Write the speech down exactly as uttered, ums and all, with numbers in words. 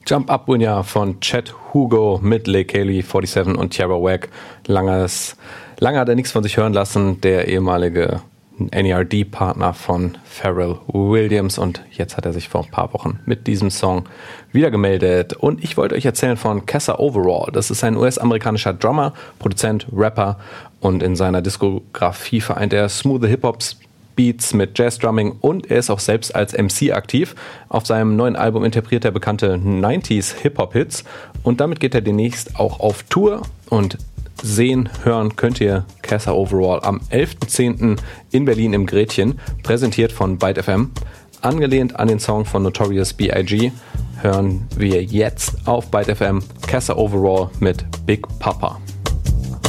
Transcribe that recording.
Jump Up Winner von Chet Hugo mit Lake Haley, siebenundvierzig und Tierra Whack. Langes, lange hat er nichts von sich hören lassen, der ehemalige N E R D-Partner von Pharrell Williams, und jetzt hat er sich vor ein paar Wochen mit diesem Song wieder gemeldet. Und ich wollte euch erzählen von Kessa Overall. Das ist ein U S-amerikanischer Drummer, Produzent, Rapper, und in seiner Diskografie vereint er smooth Hip-Hops, Beats mit Jazz-Drumming, und er ist auch selbst als M C aktiv. Auf seinem neuen Album interpretiert er bekannte neunziger Hip-Hop-Hits, und damit geht er demnächst auch auf Tour. Und sehen, hören könnt ihr Kessa Overall am elften zehnten in Berlin im Gretchen, präsentiert von Byte F M. Angelehnt an den Song von Notorious B I G hören wir jetzt auf Byte F M Kessa Overall mit Big Papa.